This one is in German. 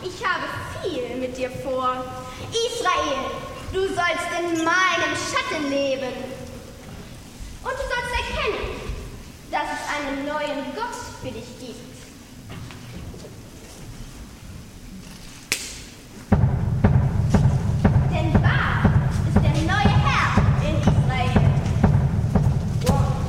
ich habe viel mit dir vor. Israel, du sollst in meinem Schatten leben. Und du sollst erkennen, dass es einen neuen Gott für dich gibt.